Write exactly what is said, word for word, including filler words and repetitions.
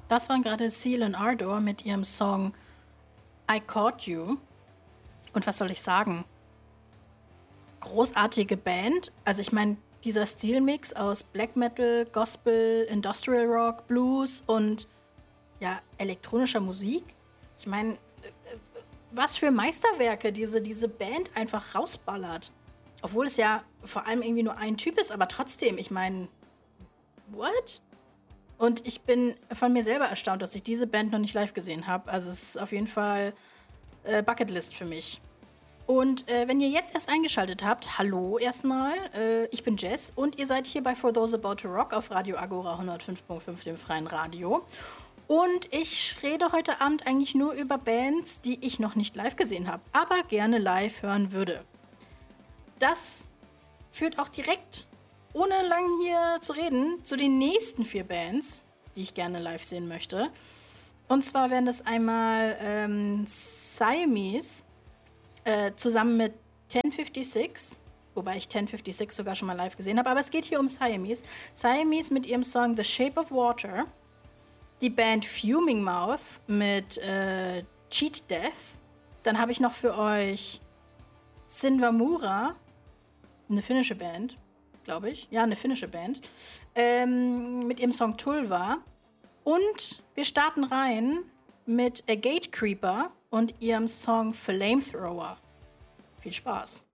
Das waren gerade Seal and Ardor mit ihrem Song I Caught You. Und was soll ich sagen? Großartige Band. Also ich meine, dieser Stilmix aus Black Metal, Gospel, Industrial Rock, Blues und ja, elektronischer Musik. Ich meine, was für Meisterwerke diese, diese Band einfach rausballert. Obwohl es ja vor allem irgendwie nur ein Typ ist, aber trotzdem, ich meine, what? Und ich bin von mir selber erstaunt, dass ich diese Band noch nicht live gesehen habe. Also es ist auf jeden Fall äh, Bucketlist für mich. Und äh, wenn ihr jetzt erst eingeschaltet habt, hallo erstmal, äh, ich bin Jess und ihr seid hier bei For Those About to Rock auf Radio Agora hundertfünf Komma fünf, dem freien Radio. Und ich rede heute Abend eigentlich nur über Bands, die ich noch nicht live gesehen habe, aber gerne live hören würde. Das führt auch direkt, ohne lang hier zu reden, zu den nächsten vier Bands, die ich gerne live sehen möchte. Und zwar wären das einmal ähm, Siamese, Äh, zusammen mit ten fifty-six, wobei ich ten fifty-six sogar schon mal live gesehen habe, aber es geht hier um Siamese. Siamese mit ihrem Song The Shape of Water, die Band Fuming Mouth mit äh, Cheat Death, dann habe ich noch für euch Sinvamura, eine finnische Band, glaube ich, ja, eine finnische Band, ähm, mit ihrem Song Tulva, und wir starten rein mit A Gatecreeper und ihrem Song Flamethrower. Viel Spaß.